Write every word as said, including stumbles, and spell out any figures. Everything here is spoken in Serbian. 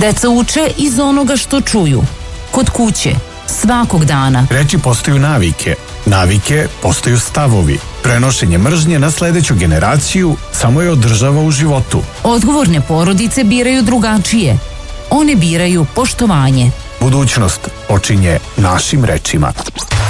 Deca uče iz onoga što čuju. Kod kuće, svakog dana. Reči postaju navike, navike postaju stavovi. Prenošenje mržnje na sledeću generaciju samo je održava u životu. Odgovorne porodice biraju drugačije. One biraju poštovanje. Budućnost počinje našim rečima.